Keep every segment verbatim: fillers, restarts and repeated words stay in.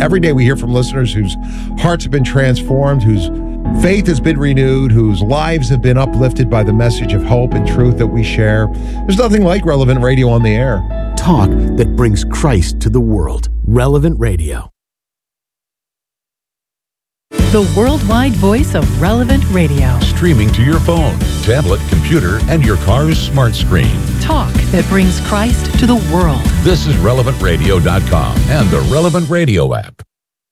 every day we hear from listeners whose hearts have been transformed, whose faith has been renewed, whose lives have been uplifted by the message of hope and truth that we share. There's nothing like Relevant Radio on the air. Talk that brings Christ to the world. Relevant Radio. The worldwide voice of Relevant Radio. Streaming to your phone, tablet, computer, and your car's smart screen. Talk that brings Christ to the world. This is relevant radio dot com and the Relevant Radio app.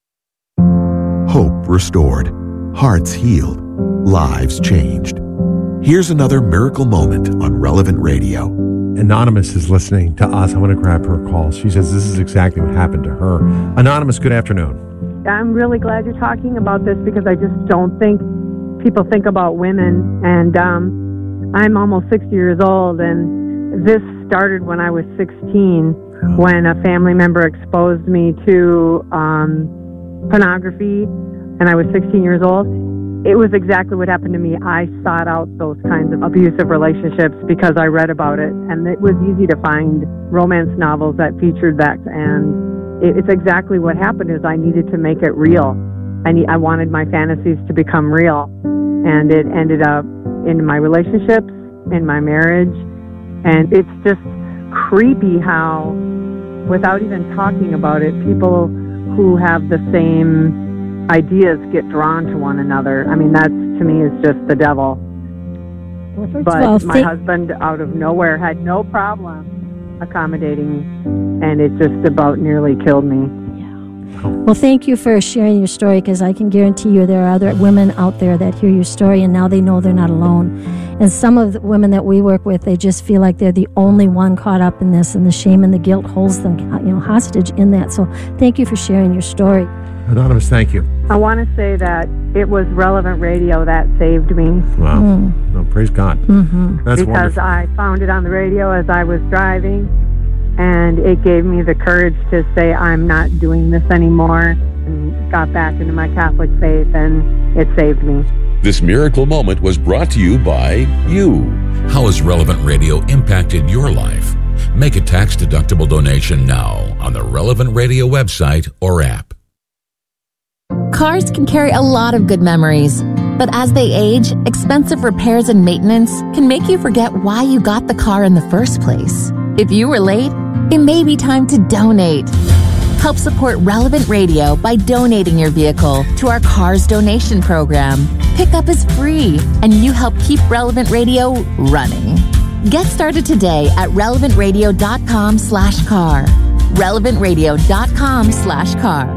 Hope restored. Hearts healed. Lives changed. Here's another miracle moment on Relevant Radio. Anonymous is listening to us. I want to grab her call. She says this is exactly what happened to her. Anonymous, good afternoon. I'm really glad you're talking about this because I just don't think people think about women. And um, I'm almost sixty years old, and this started when I was sixteen, oh. when a family member exposed me to um, pornography, and I was sixteen years old. It was exactly what happened to me. I sought out those kinds of abusive relationships because I read about it, and it was easy to find romance novels that featured that, and it's exactly what happened is I needed to make it real. I need, I wanted my fantasies to become real. And it ended up in my relationships, in my marriage. And it's just creepy how, without even talking about it, people who have the same ideas get drawn to one another. I mean, that to me is just the devil. Well, first but of all, my th- husband, out of nowhere, had no problem accommodating, and it just about nearly killed me. Yeah. Well, thank you for sharing your story, because I can guarantee you there are other women out there that hear your story, and now they know they're not alone. And some of the women that we work with, they just feel like they're the only one caught up in this, and the shame and the guilt holds them, you know, hostage in that. So thank you for sharing your story. Anonymous, thank you. I want to say that it was Relevant Radio that saved me. Wow. Mm. Oh, praise God. Mm-hmm. That's because wonderful. I found it on the radio as I was driving, and it gave me the courage to say I'm not doing this anymore, and got back into my Catholic faith, and it saved me. This miracle moment was brought to you by you. How has Relevant Radio impacted your life? Make a tax-deductible donation now on the Relevant Radio website or app. Cars can carry a lot of good memories, but as they age, expensive repairs and maintenance can make you forget why you got the car in the first place. If you were late, it may be time to donate. Help support Relevant Radio by donating your vehicle to our Cars Donation Program. Pickup is free, and you help keep Relevant Radio running. Get started today at relevant radio dot com slash car. relevant radio dot com slash car.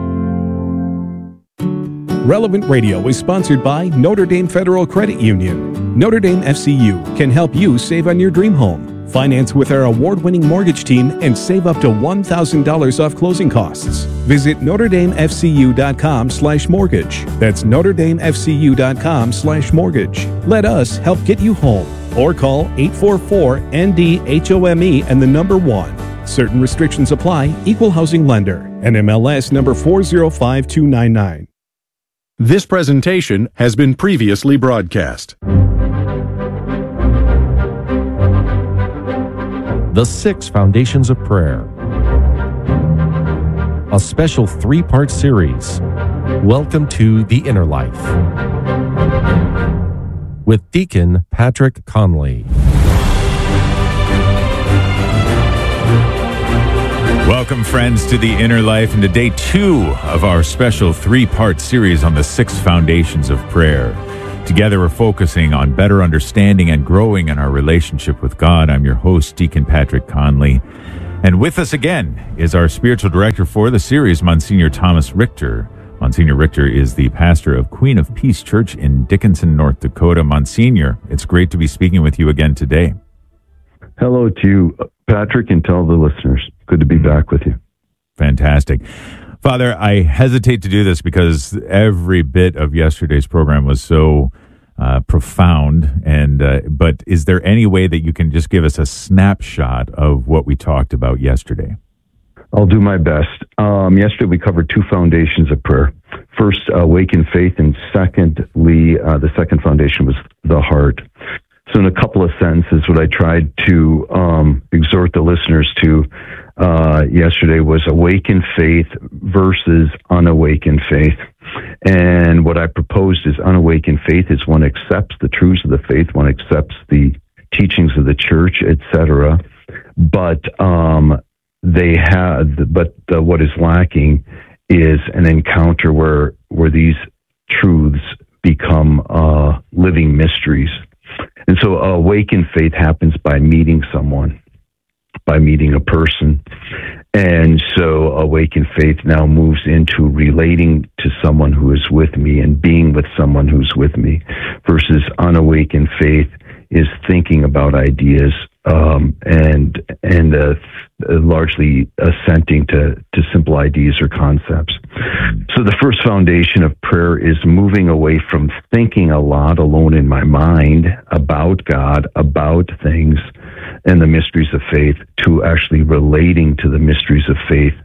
Relevant Radio is sponsored by Notre Dame Federal Credit Union. Notre Dame F C U can help you save on your dream home. Finance with our award-winning mortgage team and save up to one thousand dollars off closing costs. Visit notre dame f c u dot com slash mortgage. That's notre dame f c u dot com slash mortgage. Let us help get you home. Or call eight four four N D H O M E and the number one. Certain restrictions apply. Equal housing lender. N M L S number four zero five two nine nine. This presentation has been previously broadcast. The Six Foundations of Prayer. A special three-part series. Welcome to The Inner Life. With Deacon Patrick Conley. Welcome, friends, to The Inner Life and to day two of our special three-part series on the six foundations of prayer. Together, we're focusing on better understanding and growing in our relationship with God. I'm your host, Deacon Patrick Conley. And with us again is our spiritual director for the series, Monsignor Thomas Richter. Monsignor Richter is the pastor of Queen of Peace Church in Dickinson, North Dakota. Monsignor, it's great to be speaking with you again today. Hello to you, Patrick, and to all the listeners. Good to be back with you. Fantastic. Father, I hesitate to do this because every bit of yesterday's program was so uh, profound. And uh, but is there any way that you can just give us a snapshot of what we talked about yesterday? I'll do my best. Um, yesterday we covered two foundations of prayer. First, awaken faith, and secondly, uh, the second foundation was the heart. So in a couple of sentences, what I tried to um, exhort the listeners to uh, yesterday was awakened faith versus unawakened faith. And what I proposed is unawakened faith is one accepts the truths of the faith, one accepts the teachings of the church, et cetera. But um, they have, but uh, what is lacking is an encounter where where these truths become uh, living mysteries. And so uh, awakened faith happens by meeting someone, by meeting a person. And so awakened faith now moves into relating to someone who is with me and being with someone who's with me, versus unawakened faith is thinking about ideas um, and and uh, largely assenting to, to simple ideas or concepts. So the first foundation of prayer is moving away from thinking a lot alone in my mind about God, about things, and the mysteries of faith, to actually relating to the mysteries of faith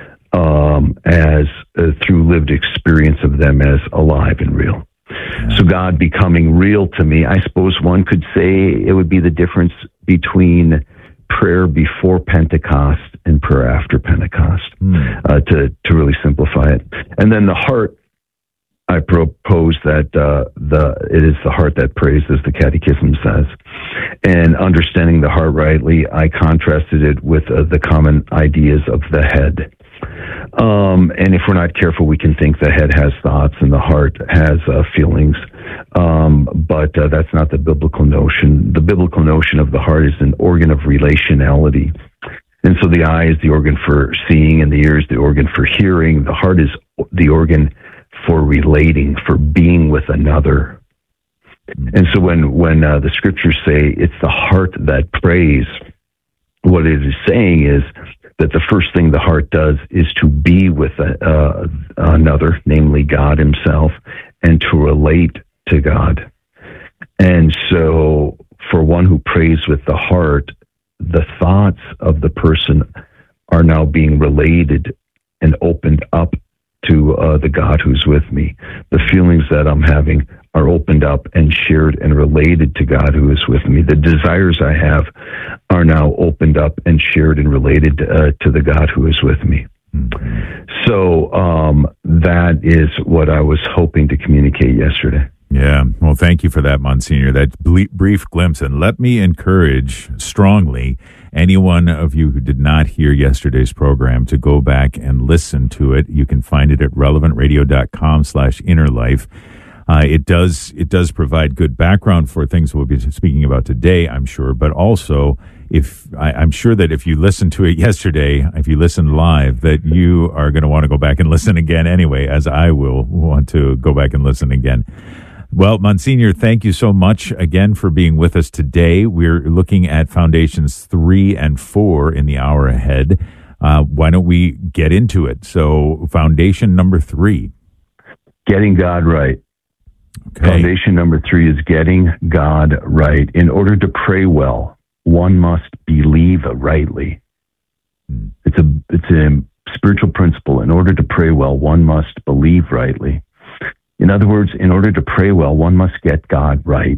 um, as uh, through lived experience of them as alive and real. So God becoming real to me, I suppose one could say it would be the difference between prayer before Pentecost and prayer after Pentecost, mm. uh, to, to really simplify it. And then the heart, I propose that uh, the it is the heart that prays, as the Catechism says. And understanding the heart rightly, I contrasted it with uh, the common ideas of the head. Um, and if we're not careful, we can think the head has thoughts and the heart has uh, feelings. Um, but uh, that's not the biblical notion. The biblical notion of the heart is an organ of relationality. And so the eye is the organ for seeing, and the ear is the organ for hearing. The heart is the organ for relating, for being with another. And so when, when uh, the scriptures say it's the heart that prays, what it is saying is that the first thing the heart does is to be with a, uh, another, namely God himself, and to relate to God. And so for one who prays with the heart, the thoughts of the person are now being related and opened up to uh, the God who's with me. The feelings that I'm having are opened up and shared and related to God who is with me. The desires I have are now opened up and shared and related uh, to the God who is with me. Mm-hmm. So um, that is what I was hoping to communicate yesterday. Yeah. Well, thank you for that, Monsignor, that ble- brief glimpse. And let me encourage strongly anyone of you who did not hear yesterday's program to go back and listen to it. You can find it at relevant radio dot com slash inner life. Uh, it does it does provide good background for things we'll be speaking about today, I'm sure. But also, if I, I'm sure that if you listened to it yesterday, if you listened live, that you are going to want to go back and listen again anyway, as I will want to go back and listen again. Well, Monsignor, thank you so much again for being with us today. We're looking at Foundations three and four in the hour ahead. Uh, why don't we get into it? So, Foundation number three. Getting God right. Okay. Foundation number three is getting God right. In order to pray well, one must believe rightly. Hmm. It's a it's a spiritual principle. In order to pray well, one must believe rightly. In other words, in order to pray well, one must get God right.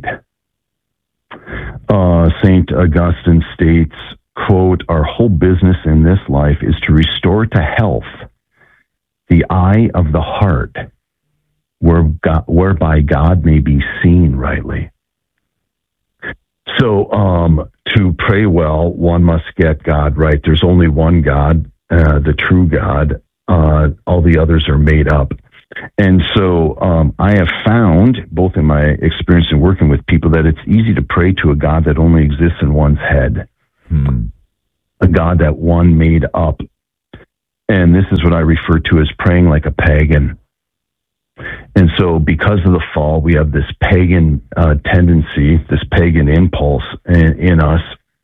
Uh, Saint Augustine states, quote, "Our whole business in this life is to restore to health the eye of the heart, where God, whereby God may be seen rightly." So um, to pray well, one must get God right. There's only one God, uh, the true God. Uh, all the others are made up. And so um, I have found, both in my experience in working with people, that it's easy to pray to a God that only exists in one's head, hmm. a God that one made up. And this is what I refer to as praying like a pagan. And so because of the fall, we have this pagan uh, tendency, this pagan impulse in, in us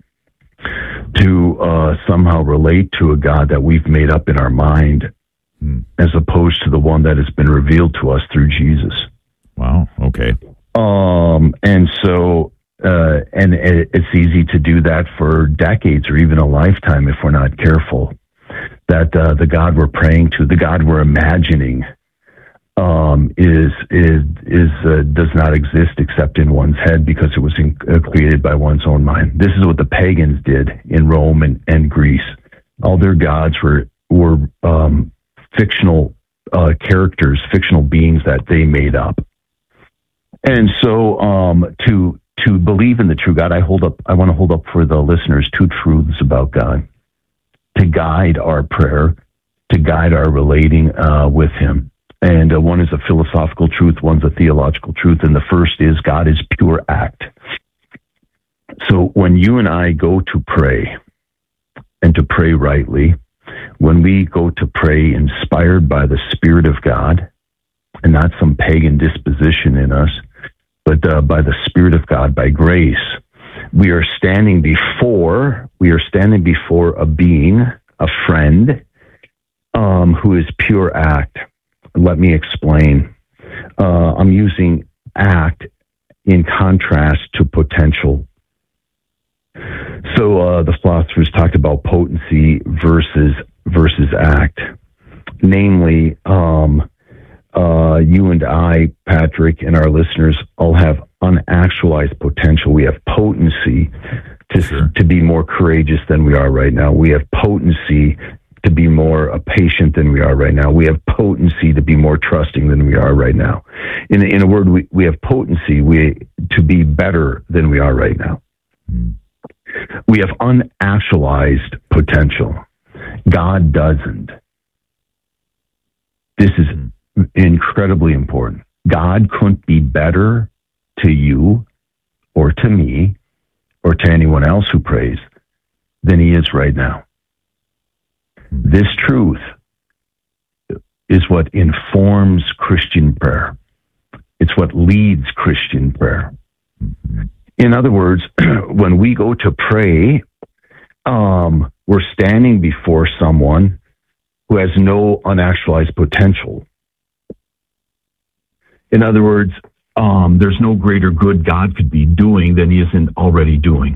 to uh, somehow relate to a God that we've made up in our mind, as opposed to the one that has been revealed to us through Jesus. Wow. Okay. Um, and so, uh, and it, it's easy to do that for decades or even a lifetime if we're not careful. That uh, the God we're praying to, the God we're imagining, um, is is is uh, does not exist except in one's head, because it was in, uh, created by one's own mind. This is what the pagans did in Rome and, and Greece. All their gods were were um, fictional uh, characters, fictional beings that they made up. And so, um, to to believe in the true God, I hold up. I want to hold up for the listeners two truths about God to guide our prayer, to guide our relating uh, with Him. And uh, one is a philosophical truth, one's a theological truth. And the first is God is pure act. So when you and I go to pray, and to pray rightly, when we go to pray inspired by the Spirit of God, and not some pagan disposition in us, but uh, by the Spirit of God, by grace, we are standing before, we are standing before a being, a friend, um, who is pure act. Let me explain. Uh, I'm using act in contrast to potential. So uh, the philosophers talked about potency versus versus act. Namely, um, uh, you and I, Patrick, and our listeners all have unactualized potential. We have potency to sure. to be more courageous than we are right now. We have potency to be more uh, patient than we are right now. We have potency to be more trusting than we are right now. In in a word, we, we have potency we to be better than we are right now. Mm. We have unactualized potential. God doesn't. This is incredibly important. God couldn't be better to you or to me or to anyone else who prays than He is right now. This truth is what informs Christian prayer. It's what leads Christian prayer. In other words, when we go to pray, um, we're standing before someone who has no unactualized potential. In other words, um, there's no greater good God could be doing than He isn't already doing.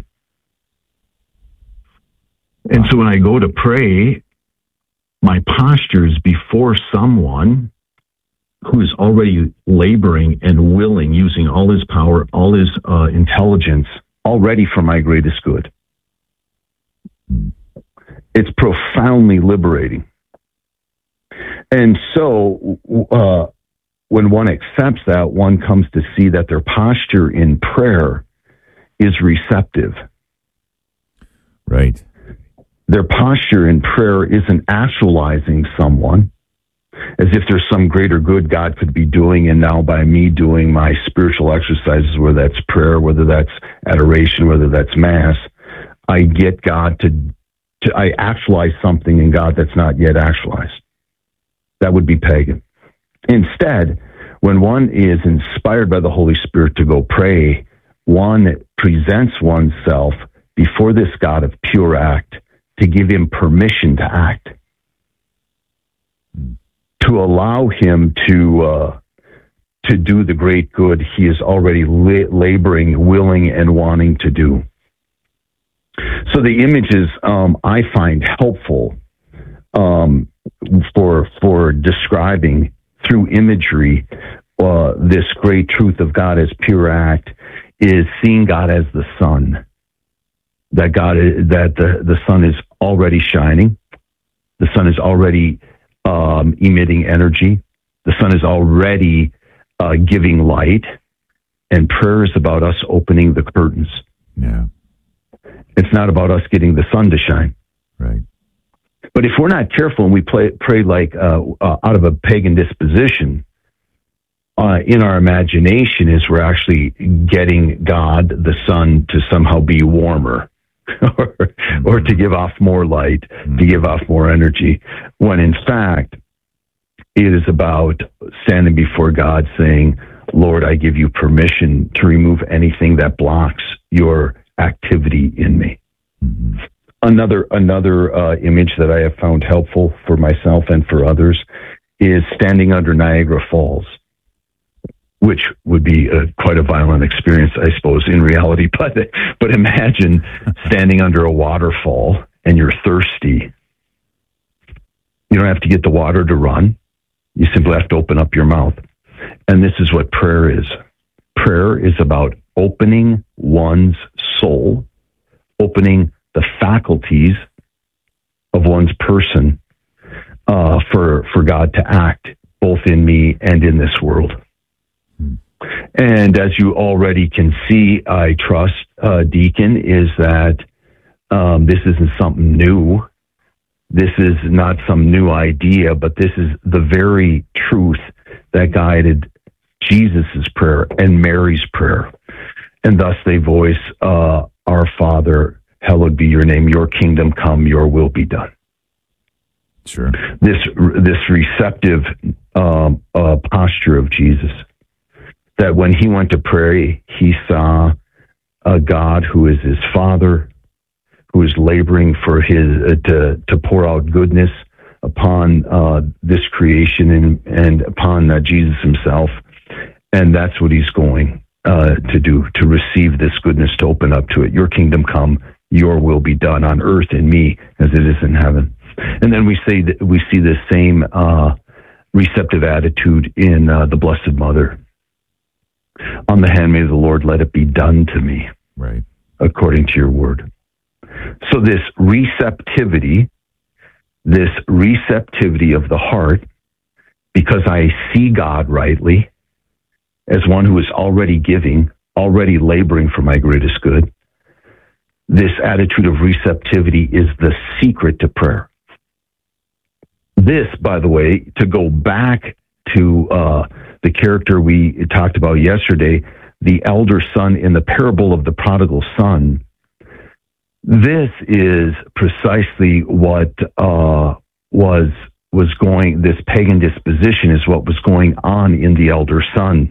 And so when I go to pray, my posture is before someone who is already laboring and willing, using all his power, all his uh, intelligence, already for my greatest good. It's profoundly liberating. And so uh, when one accepts that, one comes to see that their posture in prayer is receptive. Right. Their posture in prayer isn't actualizing someone as if there's some greater good God could be doing, and now by me doing my spiritual exercises, whether that's prayer, whether that's adoration, whether that's mass, I get God to, to I actualize something in God that's not yet actualized. That would be pagan. Instead, when one is inspired by the Holy Spirit to go pray, one presents oneself before this God of pure act to give Him permission to act, to allow Him to uh, to do the great good He is already la- laboring, willing, and wanting to do. So the images um, I find helpful um, for for describing through imagery uh, this great truth of God as pure act is seeing God as the sun. That God is, that the, the sun is already shining. The sun is already um, emitting energy. The sun is already uh, giving light. And prayer is about us opening the curtains. Yeah. It's not about us getting the sun to shine. Right. But if we're not careful and we play, pray like uh, uh, out of a pagan disposition, uh, in our imagination is we're actually getting God, the sun, to somehow be warmer. or, or to give off more light, to give off more energy, when in fact, it is about standing before God saying, Lord, I give you permission to remove anything that blocks your activity in me. Mm-hmm. Another another uh, image that I have found helpful for myself and for others is standing under Niagara Falls, which would be a, quite a violent experience, I suppose, in reality. But but imagine standing under a waterfall and you're thirsty. You don't have to get the water to run. You simply have to open up your mouth. And this is what prayer is. Prayer is about opening one's soul, opening the faculties of one's person uh, for for God to act both in me and in this world. Hmm. And as you already can see, I trust, uh, Deacon, is that um, this isn't something new. This is not some new idea, but this is the very truth that guided Jesus' prayer and Mary's prayer. And thus they voice, uh, Our Father, hallowed be your name, your kingdom come, your will be done. Sure. This this receptive um, uh, posture of Jesus, that when he went to pray, he saw a God who is his Father, who is laboring for his uh, to to pour out goodness upon uh, this creation and and upon uh, Jesus himself, and that's what he's going uh, to do, to receive this goodness, to open up to it. Your kingdom come, your will be done on earth in me as it is in heaven. And then we say that we see the same uh, receptive attitude in uh, the Blessed Mother. On the handmaid of the Lord, let it be done to me, right, according to your word. So this receptivity, this receptivity of the heart, because I see God rightly as one who is already giving, already laboring for my greatest good, this attitude of receptivity is the secret to prayer. This, by the way, to go back to uh, the character we talked about yesterday, the elder son in the parable of the prodigal son, this is precisely what uh, was was going, this pagan disposition is what was going on in the elder son.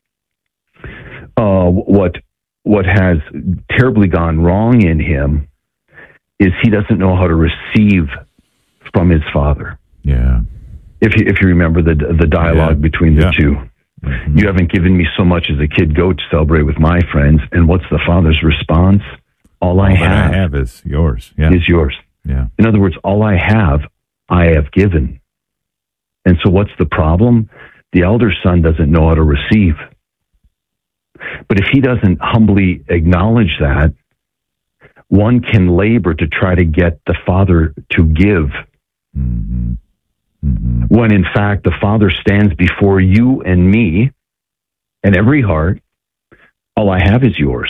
Uh, what what has terribly gone wrong in him is he doesn't know how to receive from his father. Yeah. If you, if you remember the the dialogue yeah. between the yeah. two. Mm-hmm. You haven't given me so much as a kid goat to celebrate with my friends. And what's the father's response? All, all I have, I have is yours. Yeah. Is yours. Yeah. In other words, all I have, I have given. And so what's the problem? The elder son doesn't know how to receive. But if he doesn't humbly acknowledge that, one can labor to try to get the father to give. Mm-hmm. Mm-hmm. When in fact the Father stands before you and me and every heart. All I have is yours.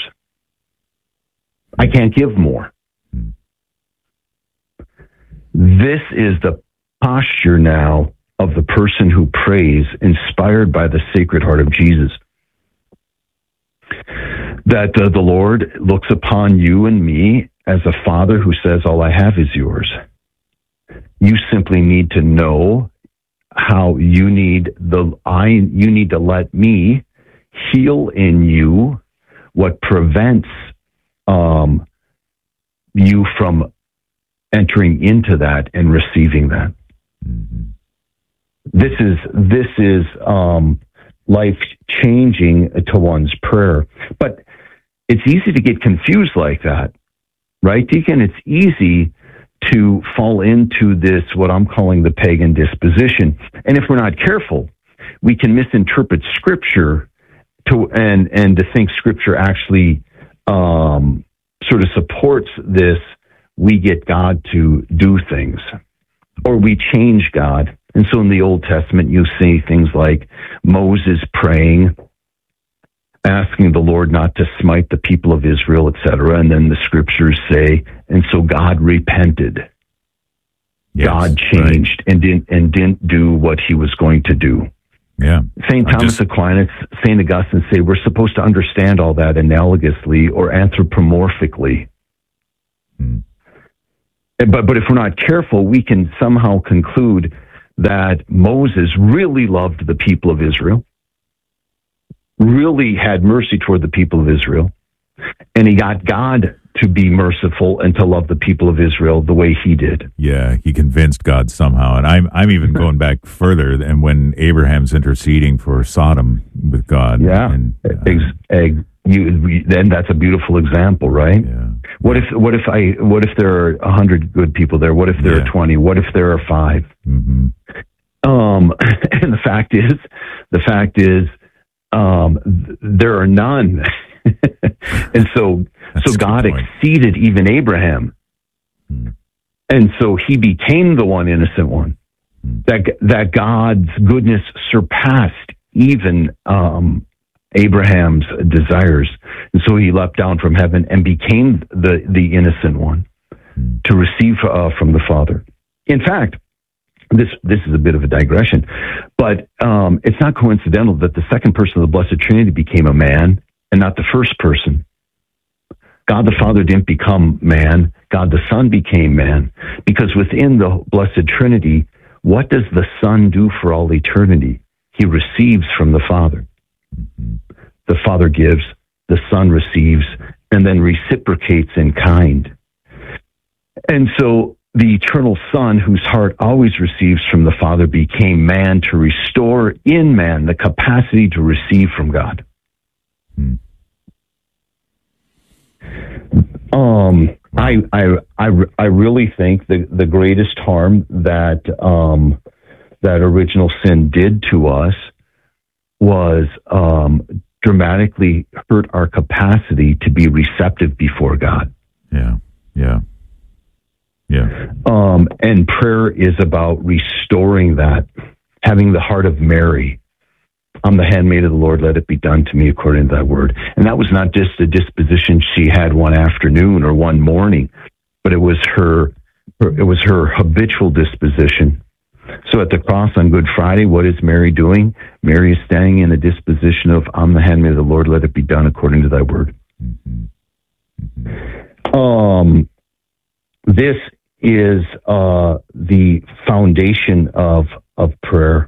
I can't give more. Mm-hmm. This is the posture now of the person who prays, inspired by the Sacred Heart of Jesus. That uh, the Lord looks upon you and me as a father who says, all I have is yours. You simply need to know how you need the I you need to let me heal in you what prevents um, you from entering into that and receiving that. Mm-hmm. This is this is um, life changing to one's prayer, but it's easy to get confused like that, right, Deacon? It's easy to fall into this, what I'm calling the pagan disposition. And if we're not careful, we can misinterpret Scripture to and and to think Scripture actually um, sort of supports this. We get God to do things, or we change God. And so in the Old Testament, you see things like Moses praying, asking the Lord not to smite the people of Israel, et cetera. And then the Scriptures say, and so God repented. Yes, God changed right. and didn't and didn't do what he was going to do. Yeah. Saint Thomas just... Aquinas, Saint Augustine say we're supposed to understand all that analogously or anthropomorphically. Hmm. But but if we're not careful, we can somehow conclude that Moses really loved the people of Israel, really had mercy toward the people of Israel, and he got God to be merciful and to love the people of Israel the way he did. Yeah, he convinced God somehow. And I'm I'm even going back further, and when Abraham's interceding for Sodom with God. Yeah, and, uh, ex, ex, you, then that's a beautiful example, right? Yeah. What if what if I what if there are a hundred good people there? What if there yeah. are twenty? What if there are five? Mm-hmm. Um, and the fact is, the fact is, um, th- there are none. And so, That's so God exceeded even Abraham. Hmm. And so he became the one innocent one. That that God's goodness surpassed even um, Abraham's desires. And so he leapt down from heaven and became the, the innocent one to receive uh, from the Father. In fact, this this is a bit of a digression, but um, it's not coincidental that the second person of the Blessed Trinity became a man and not the first person. God the Father didn't become man. God the Son became man. Because within the Blessed Trinity, what does the Son do for all eternity? He receives from the Father. The Father gives, the Son receives, and then reciprocates in kind. And so the eternal Son, whose heart always receives from the Father, became man to restore in man the capacity to receive from God. Hmm. Um, I, I, I, I really think the, the greatest harm that, um, that original sin did to us was, um, dramatically hurt our capacity to be receptive before God. Yeah. Yeah. Yeah. Um, and prayer is about restoring that, having the heart of Mary. I'm the handmaid of the Lord, let it be done to me according to thy word. And that was not just a disposition she had one afternoon or one morning, but it was her, it was her habitual disposition. So at the cross on Good Friday, what is Mary doing? Mary is standing in a disposition of, I'm the handmaid of the Lord, let it be done according to thy word. Mm-hmm. Mm-hmm. Um, this is uh, the foundation of, of prayer.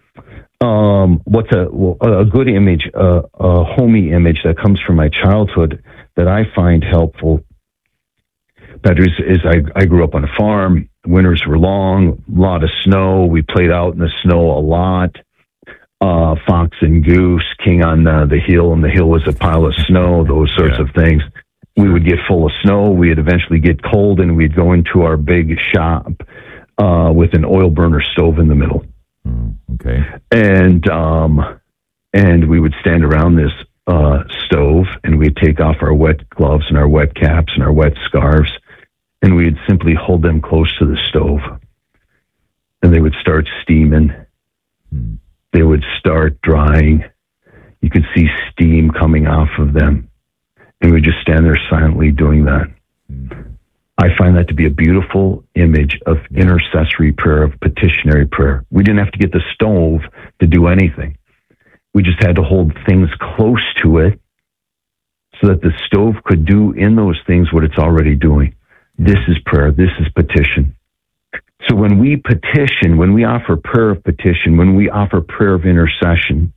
Um, what's a a good image, uh, a homey image that comes from my childhood that I find helpful? That is, is I, I grew up on a farm. Winters were long, a lot of snow. We played out in the snow a lot. Uh, fox and goose, king on the, the hill, and the hill was a pile of snow. Those sorts yeah. of things. We would get full of snow. We'd eventually get cold, and we'd go into our big shop uh, with an oil burner stove in the middle. Okay. And um, and we would stand around this uh, stove, and we'd take off our wet gloves and our wet caps and our wet scarves, and we'd simply hold them close to the stove. And they would start steaming. Hmm. They would start drying. You could see steam coming off of them. And we'd just stand there silently doing that. Hmm. I find that to be a beautiful image of intercessory prayer, of petitionary prayer. We didn't have to get the stove to do anything. We just had to hold things close to it so that the stove could do in those things what it's already doing. This is prayer. This is petition. So when we petition, when we offer prayer of petition, when we offer prayer of intercession,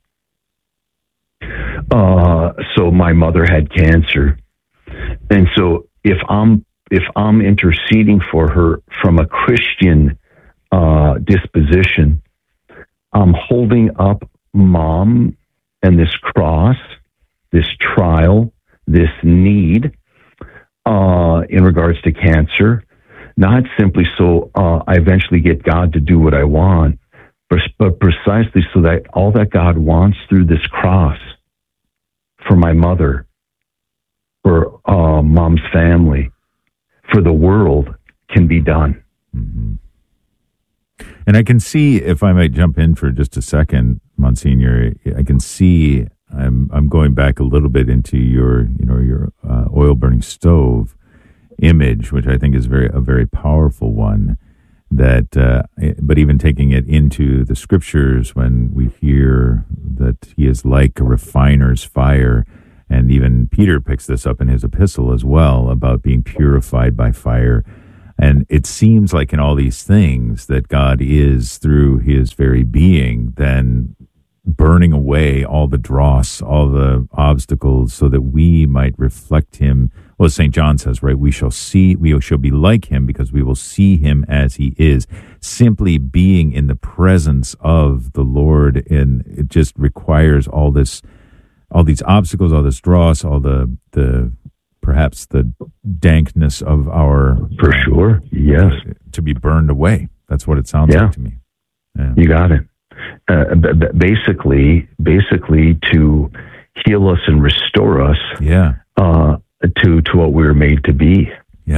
uh, so my mother had cancer. And so if I'm If I'm interceding for her from a Christian uh, disposition, I'm holding up Mom and this cross, this trial, this need uh, in regards to cancer, not simply so uh, I eventually get God to do what I want, but, but precisely so that all that God wants through this cross for my mother, for uh, Mom's family, for the world can be done. Mm-hmm. And I can see, if I might jump in for just a second, Monsignor, I can see, I'm I'm going back a little bit into your, you know, your uh, oil burning stove image, which I think is very a very powerful one. That, uh, but even taking it into the scriptures, when we hear that he is like a refiner's fire. And even Peter picks this up in his epistle as well about being purified by fire. And it seems like in all these things that God is, through his very being, then burning away all the dross, all the obstacles, so that we might reflect him. Well, as Saint John says, right, we shall see, we shall be like him because we will see him as he is. Simply being in the presence of the Lord, and it just requires all this, all these obstacles, all this dross, all the, the perhaps the dankness of our... For sure, yes. To be burned away. That's what it sounds yeah. like to me. Yeah. You got it. Uh, b- b- basically, basically to heal us and restore us yeah. uh, to, to what we were made to be. Yeah.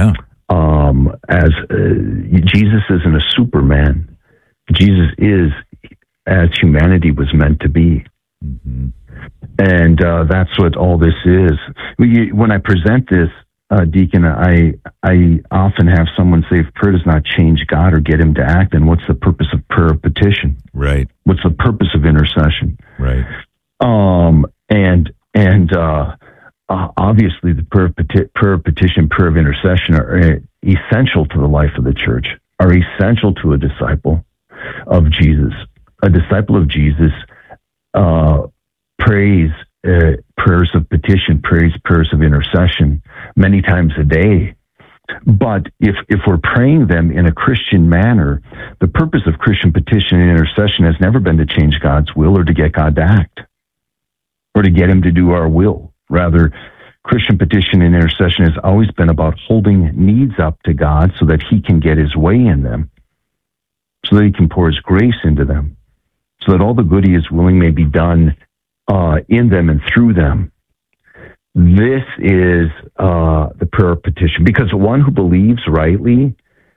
um, as uh, Jesus isn't a Superman. Jesus is as humanity was meant to be. Mm-hmm. And uh, that's what all this is. When I present this, uh, Deacon, I I often have someone say, if prayer does not change God or get him to act, then what's the purpose of prayer of petition? Right. What's the purpose of intercession? Right. Um, and and uh, uh, obviously the prayer of, peti- prayer of petition, prayer of intercession are uh, essential to the life of the church, are essential to a disciple of Jesus. A disciple of Jesus uh, prays uh, prayers of petition, prays prayers of intercession many times a day. But if if we're praying them in a Christian manner, the purpose of Christian petition and intercession has never been to change God's will or to get God to act or to get him to do our will. Rather, Christian petition and intercession has always been about holding needs up to God so that he can get his way in them, so that he can pour his grace into them, so that all the good he is willing may be done uh, in them and through them. This is uh, the prayer of petition, because the one who believes rightly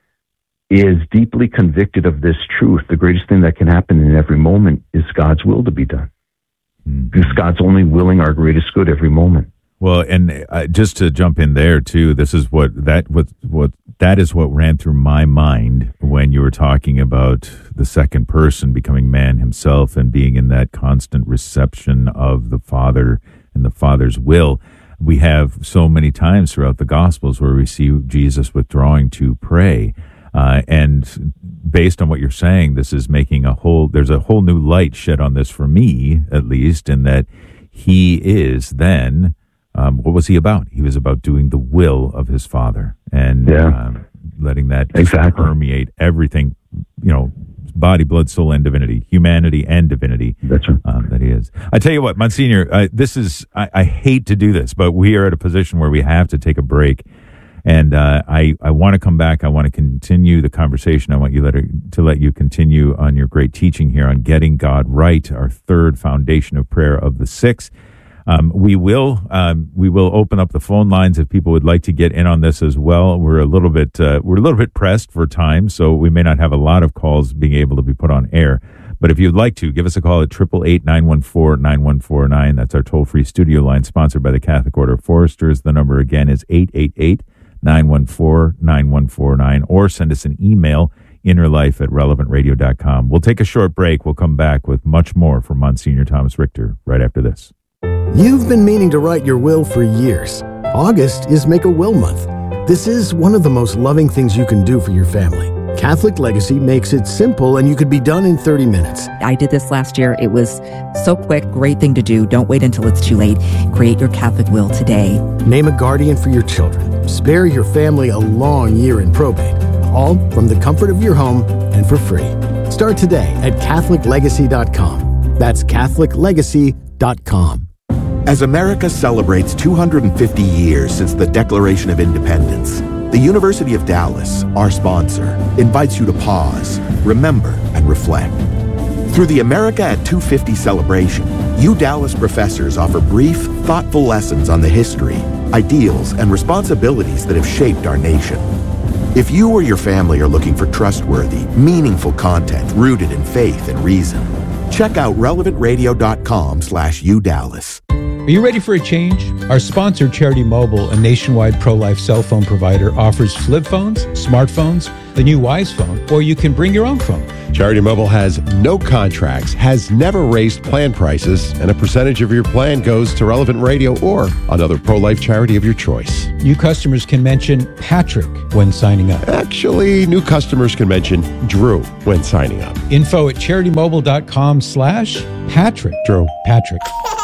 is deeply convicted of this truth. The greatest thing that can happen in every moment is God's will to be done. Mm-hmm. Because God's only willing our greatest good every moment. Well, and uh, just to jump in there too, this is what that what what that is what ran through my mind when you were talking about the second person becoming man himself and being in that constant reception of the Father and the Father's will. We have so many times throughout the Gospels where we see Jesus withdrawing to pray. Uh, and based on what you're saying, this is making a whole, there's a whole new light shed on this for me, at least, in that he is then, um, what was he about? He was about doing the will of his Father and yeah. um, letting that exactly. permeate everything, you know, body, blood, soul, and divinity, humanity and divinity. That's right. Um, that he is. I tell you what, Monsignor, uh, this is, I, I hate to do this, but we are at a position where we have to take a break. And uh, I, I want to come back. I want to continue the conversation. I want you let her, to let you continue on your great teaching here on getting God right, our third foundation of prayer of the six. Um, we will um, we will open up the phone lines if people would like to get in on this as well. We're a little bit uh, we're a little bit pressed for time, so we may not have a lot of calls being able to be put on air. But if you'd like to, give us a call at eight eight eight, nine one four, nine one four nine. That's our toll-free studio line, sponsored by the Catholic Order of Foresters. The number again is eight eight eight, nine one four, nine one four nine, or send us an email, innerlife at relevant radio dot com. We'll take a short break. We'll come back with much more from Monsignor Thomas Richter right after this. You've been meaning to write your will for years. August is Make a Will Month. This is one of the most loving things you can do for your family. Catholic Legacy makes it simple, and you could be done in thirty minutes. I did this last year. It was so quick, great thing to do. Don't wait until it's too late. Create your Catholic will today. Name a guardian for your children. Spare your family a long year in probate. All from the comfort of your home and for free. Start today at Catholic Legacy dot com. That's Catholic Legacy dot com. As America celebrates two hundred fifty years since the Declaration of Independence, the University of Dallas, our sponsor, invites you to pause, remember, and reflect. Through the America at two fifty celebration, U Dallas professors offer brief, thoughtful lessons on the history, ideals, and responsibilities that have shaped our nation. If you or your family are looking for trustworthy, meaningful content rooted in faith and reason, check out relevant radio dot com slash U Dallas. Are you ready for a change? Our sponsor, Charity Mobile, a nationwide pro-life cell phone provider, offers flip phones, smartphones, the new Wise phone, or you can bring your own phone. Charity Mobile has no contracts, has never raised plan prices, and a percentage of your plan goes to Relevant Radio or another pro-life charity of your choice. New customers can mention Patrick when signing up. Actually, new customers can mention Drew when signing up. Info at charity mobile dot com slash Patrick. Drew. Patrick.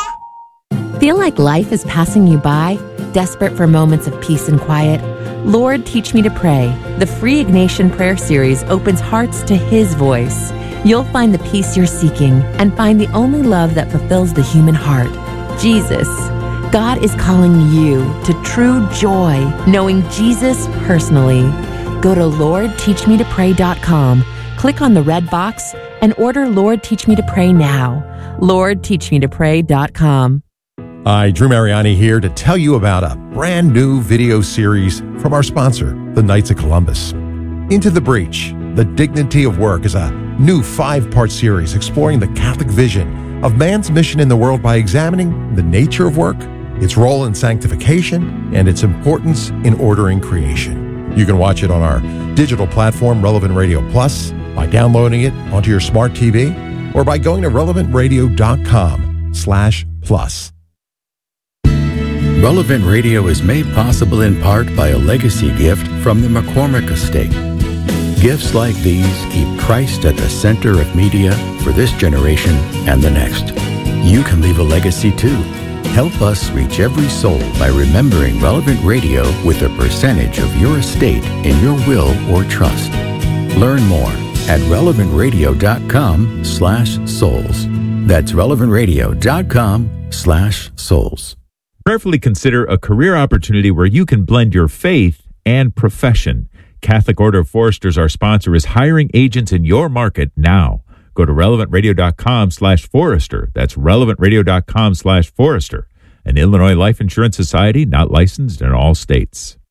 Feel like life is passing you by? Desperate for moments of peace and quiet? Lord, Teach Me to Pray. The free Ignatian prayer series opens hearts to His voice. You'll find the peace you're seeking and find the only love that fulfills the human heart, Jesus. God is calling you to true joy, knowing Jesus personally. Go to lord teach me to pray dot com, click on the red box, and order Lord Teach Me to Pray now. lord teach me to pray dot com. Hi, Drew Mariani here to tell you about a brand new video series from our sponsor, the Knights of Columbus. Into the Breach, The Dignity of Work is a new five-part series exploring the Catholic vision of man's mission in the world by examining the nature of work, its role in sanctification, and its importance in ordering creation. You can watch it on our digital platform, Relevant Radio Plus, by downloading it onto your smart T V, or by going to relevant radio dot com slash plus. Relevant Radio is made possible in part by a legacy gift from the McCormick Estate. Gifts like these keep Christ at the center of media for this generation and the next. You can leave a legacy too. Help us reach every soul by remembering Relevant Radio with a percentage of your estate in your will or trust. Learn more at relevant radio dot com slash souls. That's relevant radio dot com slash souls. Prayerfully consider a career opportunity where you can blend your faith and profession. Catholic Order of Foresters, our sponsor, is hiring agents in your market now. Go to relevant radio dot com slash forester. That's relevant radio dot com slash forester. An Illinois Life Insurance Society, not licensed in all states.